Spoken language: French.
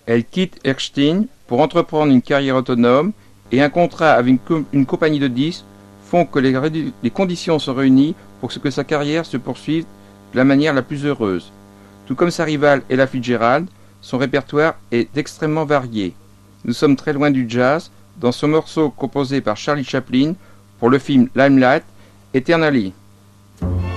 Elle quitte Erskine pour entreprendre une carrière autonome et un contrat avec une compagnie de disques font que les conditions sont réunies pour que sa carrière se poursuive de la manière la plus heureuse. Tout comme sa rivale Ella Fitzgerald, son répertoire est extrêmement varié. Nous sommes très loin du jazz dans ce morceau composé par Charlie Chaplin pour le film Limelight, Eternally.